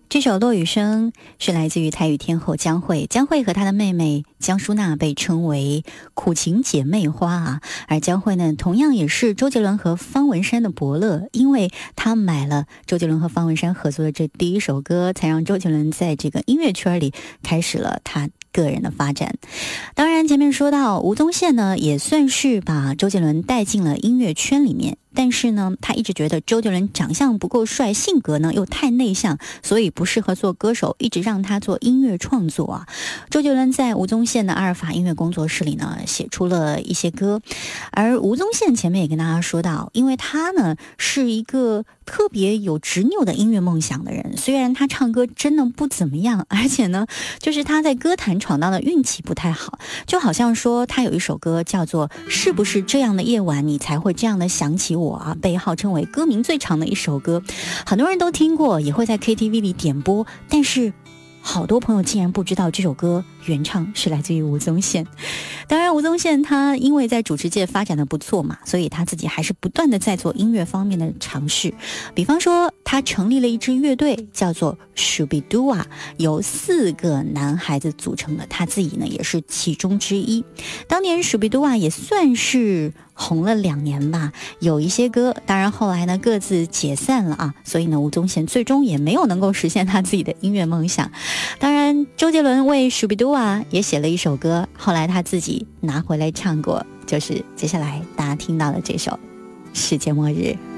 这首《落雨声》是来自于台语天后江蕙，江蕙和她的妹妹江淑娜被称为苦情姐妹花啊。而江蕙呢，同样也是周杰伦和方文山的伯乐，因为她买了周杰伦和方文山合作的这第一首歌，才让周杰伦在这个音乐圈里开始了他个人的发展。当然前面说到吴宗宪呢，也算是把周杰伦带进了音乐圈里面，但是呢他一直觉得周杰伦长相不够帅，性格呢又太内向，所以不适合做歌手，一直让他做音乐创作啊。周杰伦在吴宗宪的阿尔法音乐工作室里呢写出了一些歌，而吴宗宪前面也跟大家说到，因为他呢是一个特别有执拗的音乐梦想的人，虽然他唱歌真的不怎么样，而且呢就是他在歌坛闯荡的运气不太好，就好像说他有一首歌叫做是不是这样的夜晚你才会这样的想起我啊，被号称为歌名最长的一首歌，很多人都听过，也会在 KTV 里点播，但是好多朋友竟然不知道这首歌原唱是来自于吴宗宪。当然吴宗宪他因为在主持界发展的不错嘛，所以他自己还是不断的在做音乐方面的尝试，比方说他成立了一支乐队叫做 Shubidua， 由4个男孩子组成的，他自己呢也是其中之一。当年 Shubidua 也算是红了2年吧，有一些歌当然后来呢各自解散了啊，所以呢吴宗宪最终也没有能够实现他自己的音乐梦想。当然周杰伦为 Shubidua 也写了一首歌，后来他自己拿回来唱过，就是接下来大家听到的这首《世界末日》。